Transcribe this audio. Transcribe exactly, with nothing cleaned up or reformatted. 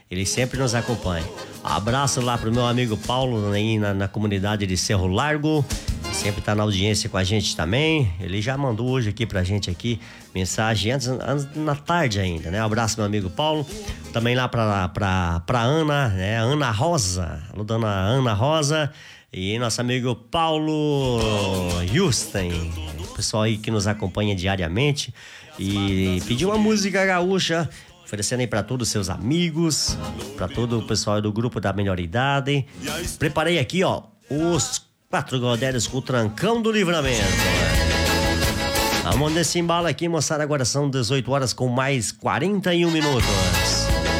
ele sempre nos acompanha. Abraço lá pro meu amigo Paulo aí na, na comunidade de Cerro Largo, sempre tá na audiência com a gente também. Ele já mandou hoje aqui pra gente aqui mensagem antes, antes na tarde ainda, né? Abraço, meu amigo Paulo. Também lá pra, pra, pra Ana, né? Ana Rosa, alô, dona Ana Rosa e nosso amigo Paulo Houston, o pessoal aí que nos acompanha diariamente e pediu uma música gaúcha, oferecendo aí pra todos os seus amigos, pra todo o pessoal do grupo da melhor idade. Preparei aqui, ó, os Quatro Godérios com o Trancão do Livramento. Vamos nesse embalo aqui, moçada. Agora são dezoito horas com mais quarenta e um minutos.